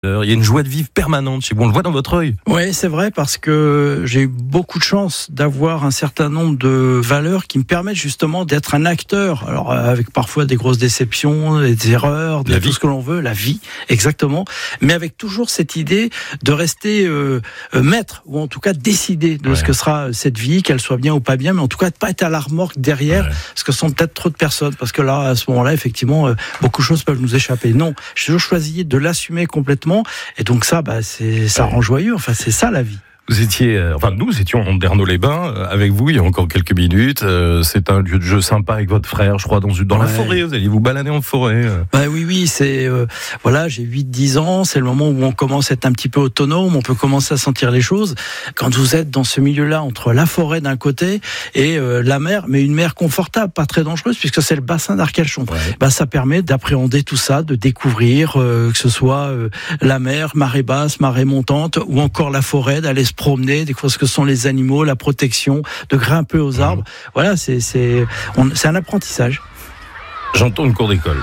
Il y a une joie de vivre permanente chez vous, on le voit dans votre œil. Oui, c'est vrai, parce que j'ai eu beaucoup de chance d'avoir un certain nombre de valeurs qui me permettent justement d'être un acteur, alors avec parfois des grosses déceptions, des erreurs, tout ce que l'on veut, la vie, exactement, mais avec toujours cette idée de rester maître, ou en tout cas décider de ce que sera cette vie, qu'elle soit bien ou pas bien, mais en tout cas de pas être à la remorque derrière, parce que ce sont peut-être trop de personnes, parce que là, à ce moment-là, effectivement, beaucoup de choses peuvent nous échapper. Non, j'ai toujours choisi de l'assumer complètement. Et donc ça, ça rend joyeux. Enfin, c'est ça la vie. Nous étions en Dernault-les-Bains avec vous il y a encore quelques minutes. C'est un lieu de jeu sympa avec votre frère, je crois, dans la forêt. Vous allez vous balader en forêt. Oui, c'est j'ai 8-10 ans. C'est le moment où on commence à être un petit peu autonome. On peut commencer à sentir les choses. Quand vous êtes dans ce milieu-là, entre la forêt d'un côté et la mer, mais une mer confortable, pas très dangereuse, puisque c'est le bassin d'Arcachon. Ça permet d'appréhender tout ça, de découvrir que ce soit la mer, marée basse, marée montante, ou encore la forêt, d'aller se promener, découvrir ce que sont les animaux, la protection, de grimper aux arbres. Voilà, c'est un apprentissage. J'entends une cour d'école.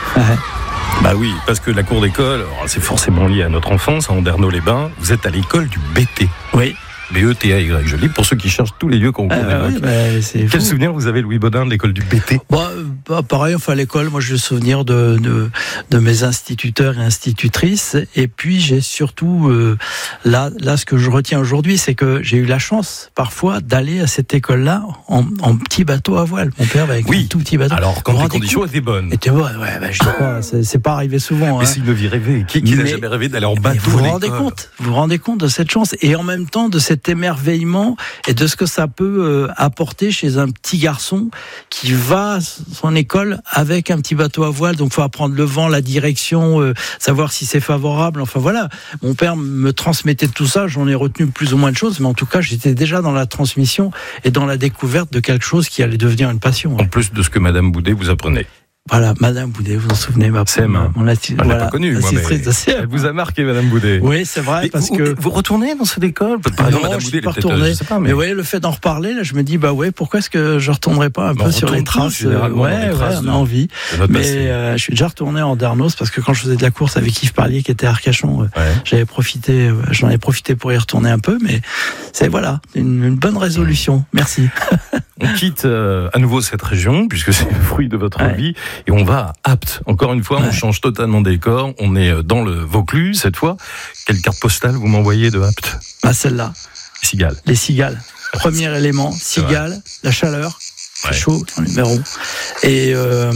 Oui, parce que la cour d'école, c'est forcément lié à notre enfance, en Dernault-les-Bains. Vous êtes à l'école du BT. Oui. BETAY, je lis, pour ceux qui cherchent tous les lieux qu'on connaît. Quel souvenir vous avez, Louis Baudin, de l'école du BT? Pareil, à l'école, moi j'ai le souvenir de mes instituteurs et institutrices, et puis j'ai surtout, là, ce que je retiens aujourd'hui, c'est que j'ai eu la chance, parfois, d'aller à cette école-là en petit bateau à voile. Mon père avec un tout petit bateau. Alors, quand les conditions étaient bonnes. Je dis pas, c'est pas arrivé souvent. Mais c'est une vie rêvée. Qui n'a jamais rêvé d'aller en bateau? Vous vous rendez compte de cette chance, et en même temps de cet émerveillement et de ce que ça peut apporter chez un petit garçon qui va à son école avec un petit bateau à voile. Donc, faut apprendre le vent, la direction, savoir si c'est favorable. Enfin, voilà. Mon père me transmettait tout ça. J'en ai retenu plus ou moins de choses, mais en tout cas, j'étais déjà dans la transmission et dans la découverte de quelque chose qui allait devenir une passion. En plus de ce que Madame Boudet vous apprenait. Voilà, Madame Boudet, vous vous en souvenez, on l'a pas connue, moi, mais elle vous a marqué, Madame Boudet. Oui, c'est vrai, parce que... Vous retournez dans cette école? Non, Madame je suis pas retourné. Mais le fait d'en reparler, là, je me dis, pourquoi est-ce que je retournerai pas un peu sur les traces? On a envie. Mais je suis déjà retourné en Dernos, parce que quand je faisais de la course avec Yves Parlier, qui était à Arcachon, j'en ai profité pour y retourner un peu, mais c'est une bonne résolution. Merci. On quitte à nouveau cette région, puisque c'est le fruit de votre vie, et on va à Apt. Encore une fois, on change totalement de décor. On est dans le Vaucluse, cette fois. Quelle carte postale vous m'envoyez de Apt? Celle-là. Les cigales. Premier élément, cigales, la chaleur. Chaud dans les mérons. Et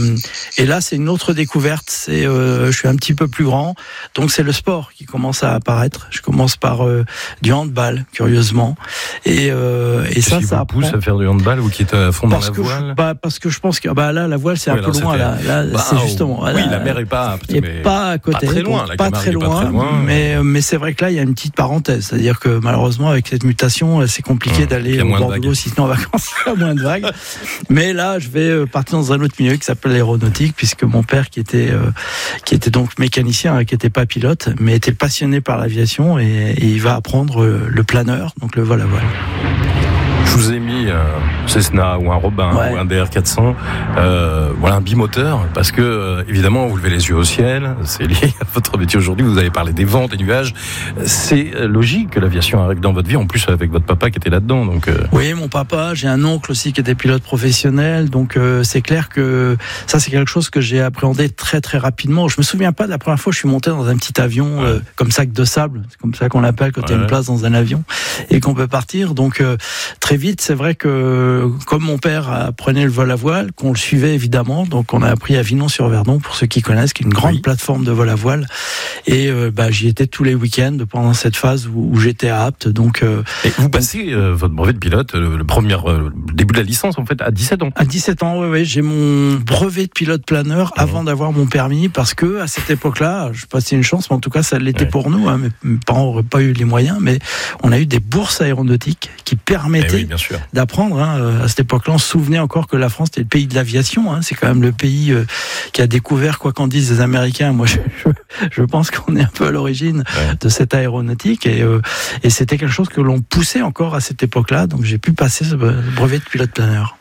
là, c'est une autre découverte. Je suis un petit peu plus grand, donc c'est le sport qui commence à apparaître. Je commence par du handball, curieusement, et ça vous pousse à faire du handball, ou qui est à fond dans la voile? Parce que je pense que là, la voile, c'est un peu loin. Là, c'est justement. Oui, la mer est pas apte, mais pas à côté, pas très loin. Mais c'est vrai que là, il y a une petite parenthèse, c'est-à-dire que malheureusement, avec cette mutation, c'est compliqué d'aller au bord de l'eau, si ce n'est en vacances, il y a moins de vagues. Mais là, je vais partir dans un autre milieu qui s'appelle l'aéronautique, puisque mon père, qui était donc mécanicien, qui n'était pas pilote, mais était passionné par l'aviation, et il va apprendre le planeur, donc le vol à voile. Je vous ai mis un Cessna ou un Robin ou un DR400, un bimoteur, parce que évidemment vous levez les yeux au ciel, c'est lié à votre métier aujourd'hui. Vous avez parlé des vents, des nuages. C'est logique que l'aviation arrive dans votre vie, en plus avec votre papa qui était là-dedans. Donc oui, mon papa, j'ai un oncle aussi qui était pilote professionnel, donc c'est clair que ça, c'est quelque chose que j'ai appréhendé très très rapidement. Je me souviens pas de la première fois que je suis monté dans un petit avion comme sac de sable, c'est comme ça qu'on l'appelle quand il y a une place dans un avion et qu'on peut partir. Donc très vite, c'est vrai que comme mon père apprenait le vol à voile, qu'on le suivait évidemment, donc on a appris à Vinon-sur-Verdon, pour ceux qui connaissent, qui est une grande plateforme de vol à voile, et j'y étais tous les week-ends pendant cette phase où j'étais à Apt. Donc et vous passez votre brevet de pilote, le début de la licence, en fait, à 17 ans. À 17 ans, oui, j'ai mon brevet de pilote planeur avant d'avoir mon permis, parce que à cette époque-là, je sais pas si c'est une chance, mais en tout cas ça l'était pour nous, mes parents n'auraient pas eu les moyens, mais on a eu des bourses aéronautiques qui permettaient d'apprendre. À cette époque-là, on se souvenait encore que la France était le pays de l'aviation. C'est quand même le pays qui a découvert, quoi qu'en disent les Américains. Moi, je pense qu'on est un peu à l'origine de cette aéronautique, et c'était quelque chose que l'on poussait encore à cette époque-là. Donc, j'ai pu passer ce brevet de pilote planeur.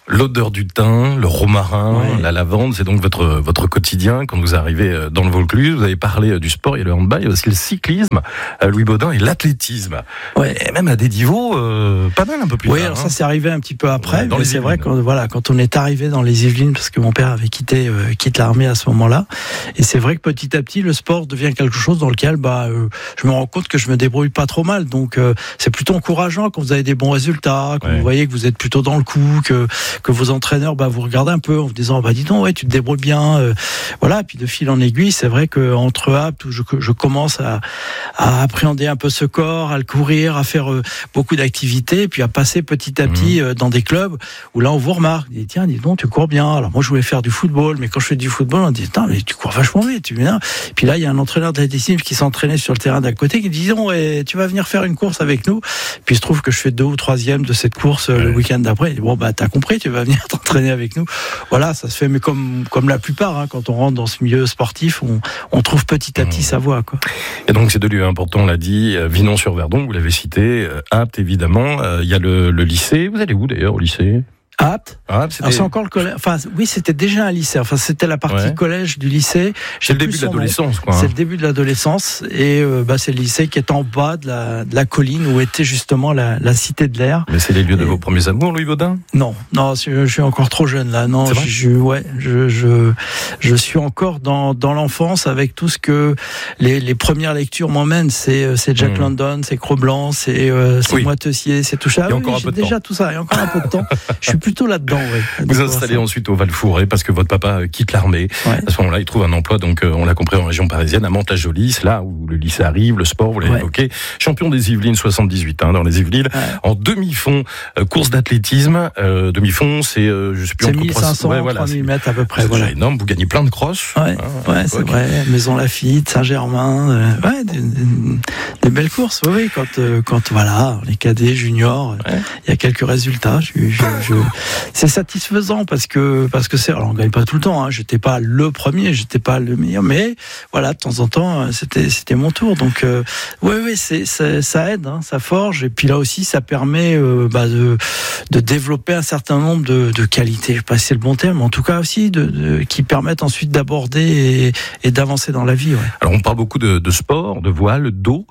L'odeur du thym, le romarin, la lavande, c'est donc votre quotidien quand vous arrivez dans le Vaucluse. Vous avez parlé du sport, il y a le handball, il y a aussi le cyclisme, Louis Baudin, et l'athlétisme. Et même à des niveaux pas mal un peu plus tard. Oui, alors ça c'est arrivé un petit peu après, mais c'est vrai Yvelines. Quand on est arrivé dans les Yvelines, parce que mon père avait quitté l'armée à ce moment-là, et c'est vrai que petit à petit le sport devient quelque chose dans lequel je me rends compte que je me débrouille pas trop mal, donc c'est plutôt encourageant quand vous avez des bons résultats, quand vous voyez que vous êtes plutôt dans le coup, que vos entraîneurs vous regardent un peu en vous disant dis donc tu te débrouilles bien, voilà. Puis de fil en aiguille, c'est vrai que entre aptes où je commence à appréhender un peu ce corps, à le courir, à faire beaucoup d'activités, puis à passer petit à petit dans des clubs où là on vous remarque, on dit tiens dis donc tu cours bien. Alors moi je voulais faire du football, mais quand je fais du football on dit putain mais tu cours vachement vite, tu viens. Puis là il y a un entraîneur d'athlétisme qui s'entraînait sur le terrain d'à côté qui dit donc tu vas venir faire une course avec nous. Puis il se trouve que je fais 2 ou 3e de cette course le week-end d'après. Il dit t'as compris, tu vas venir t'entraîner avec nous. Voilà, ça se fait, mais comme la plupart, quand on rentre dans ce milieu sportif, on trouve petit à petit sa voie, quoi. Et donc, ces 2 lieux importants, on l'a dit, Vinon-sur-Verdon, vous l'avez cité, Apt, évidemment. Il y a le lycée. Vous allez où, d'ailleurs, au lycée? Apt. C'est encore le collège. Enfin, oui, c'était déjà un lycée. Enfin, c'était la partie collège du lycée. C'est le début de l'adolescence, quoi. C'est le début de l'adolescence, et c'est le lycée qui est en bas de la colline où était justement la Cité de l'Air. Mais c'est les lieux de vos premiers amours, Louis Baudin? Non, je suis encore trop jeune là. Non, je suis encore dans l'enfance avec tout ce que les premières lectures m'emmènent. C'est Jack London, c'est Cro-Blanc, c'est Moi Tessier, c'est tout ça. Il y a encore un peu de temps. Tout ça. Il y a encore un peu de temps. Je suis plutôt là-dedans, Vous installez ensuite au Val-Fouré parce que votre papa quitte l'armée. À ce moment-là, il trouve un emploi, donc on l'a compris, en région parisienne, à Mantes-la-Jolie. C'est là où le lycée arrive, le sport, vous l'avez évoqué. Champion des Yvelines 78, dans les Yvelines. En demi-fond, course d'athlétisme. Demi-fond, c'est, je sais plus, c'est 1500, 3000 mètres à peu près. C'est déjà énorme. Vous gagnez plein de crosses. C'est vrai. Maison Lafitte, Saint-Germain. Des belles courses. Oui, quand les cadets, juniors, il y a quelques résultats. C'est satisfaisant parce que alors on gagne pas tout le temps. J'étais pas le premier, j'étais pas le meilleur, mais voilà, de temps en temps, c'était mon tour. Donc ça aide, ça forge. Et puis là aussi, ça permet de développer un certain nombre de qualités. Je sais pas si c'est le bon terme, en tout cas aussi qui permettent ensuite d'aborder et d'avancer dans la vie. Alors on parle beaucoup de sport, de voile, d'eau.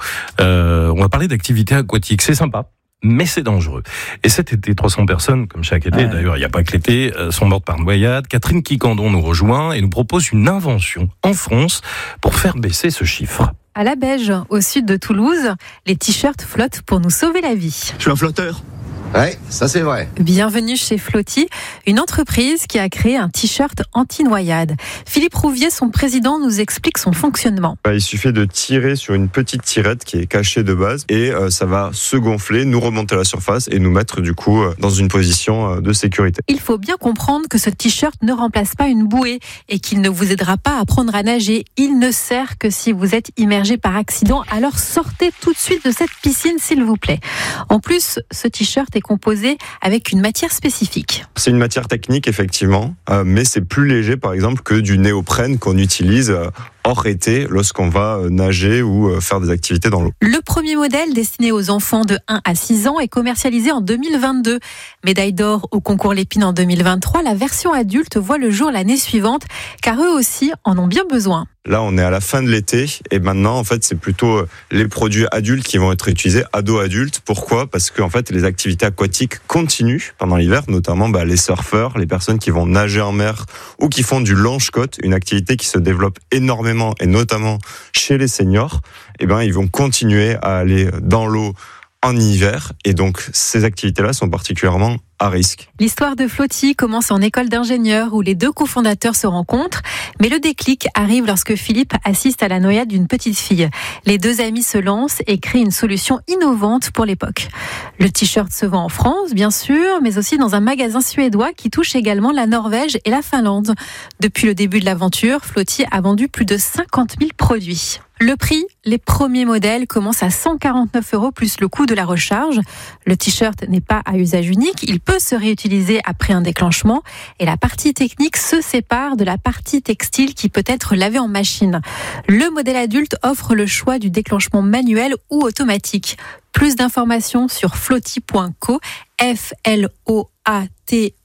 On va parler d'activités aquatiques. C'est sympa, mais c'est dangereux. Et cet été, 300 personnes, comme chaque été, d'ailleurs, il n'y a pas que l'été, sont mortes par noyade. Catherine Quiquendon nous rejoint et nous propose une invention en France pour faire baisser ce chiffre. À la Beige, au sud de Toulouse, les t-shirts flottent pour nous sauver la vie. Je suis un flotteur. Ouais, ça c'est vrai. Bienvenue chez Flotti, une entreprise qui a créé un t-shirt anti-noyade. Philippe Rouvier, son président, nous explique son fonctionnement. Il suffit de tirer sur une petite tirette qui est cachée de base et ça va se gonfler, nous remonter à la surface et nous mettre du coup dans une position de sécurité. Il faut bien comprendre que ce t-shirt ne remplace pas une bouée et qu'il ne vous aidera pas à apprendre à nager. Il ne sert que si vous êtes immergé par accident, alors sortez tout de suite de cette piscine s'il vous plaît. En plus, ce t-shirt est composé avec une matière spécifique. C'est une matière technique effectivement, mais c'est plus léger par exemple que du néoprène qu'on utilise hors été lorsqu'on va nager ou faire des activités dans l'eau. Le premier modèle destiné aux enfants de 1 à 6 ans est commercialisé en 2022. Médaille d'or au concours Lépine en 2023, la version adulte voit le jour l'année suivante car eux aussi en ont bien besoin. Là, on est à la fin de l'été et maintenant, en fait, c'est plutôt les produits adultes qui vont être utilisés, ados-adultes. Pourquoi ? Parce que, en fait, les activités aquatiques continuent pendant l'hiver, notamment les surfeurs, les personnes qui vont nager en mer ou qui font du longe-côte, une activité qui se développe énormément et notamment chez les seniors. Ils vont continuer à aller dans l'eau en hiver et donc ces activités-là sont particulièrement à risque. L'histoire de Flotti commence en école d'ingénieur où les 2 cofondateurs se rencontrent, mais le déclic arrive lorsque Philippe assiste à la noyade d'une petite fille. Les 2 amis se lancent et créent une solution innovante pour l'époque. Le t-shirt se vend en France, bien sûr, mais aussi dans un magasin suédois qui touche également la Norvège et la Finlande. Depuis le début de l'aventure, Flotti a vendu plus de 50 000 produits. Le prix, les premiers modèles commencent à 149 € plus le coût de la recharge. Le t-shirt n'est pas à usage unique, il peut se réutiliser après un déclenchement et la partie technique se sépare de la partie textile qui peut être lavée en machine. Le modèle adulte offre le choix du déclenchement manuel ou automatique. Plus d'informations sur flotti.co, FLOATE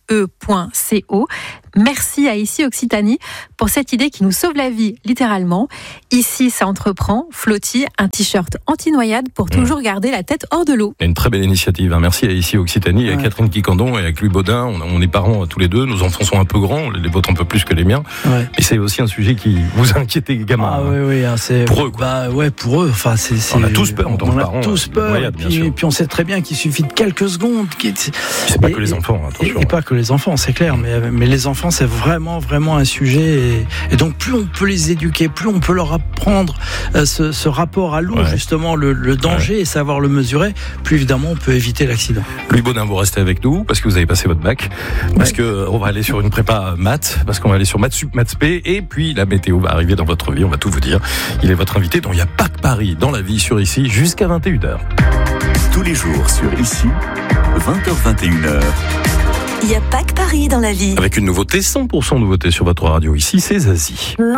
e.co. Merci à Ici Occitanie pour cette idée qui nous sauve la vie, littéralement. Ici, ça entreprend. Flotti, un t-shirt anti-noyade pour toujours garder la tête hors de l'eau. Une très belle initiative. Merci à Ici Occitanie, à Catherine Quicandon et avec Louis Baudin. On est parents tous les deux. Nos enfants sont un peu grands, les vôtres un peu plus que les miens. Ouais. Et c'est aussi un sujet qui vous inquiète, les gamins. Ah oui, c'est pour eux. Quoi. Pour eux. Enfin, c'est. On a tous peur en tant que parents. On a tous peur. Et puis on sait très bien qu'il suffit de quelques secondes. C'est pas que les enfants, attention. Et pas que les enfants, c'est clair. Mais les enfants, c'est vraiment un sujet. Et donc, plus on peut les éduquer, plus on peut leur apprendre ce rapport à l'eau, justement, le danger et savoir le mesurer, plus évidemment on peut éviter l'accident. Louis Baudin, vous restez avec nous parce que vous avez passé votre bac, parce que on va aller sur une prépa maths, parce qu'on va aller sur maths sup, maths spé, et puis la météo va arriver dans votre vie, on va tout vous dire. Il est votre invité, donc il n'y a pas que Paris dans la vie sur Ici jusqu'à 21h. Tous les jours sur Ici, 20h-21h. Il n'y a pas que Paris dans la vie. Avec une nouveauté, 100% nouveauté sur votre radio Ici, c'est Zazie.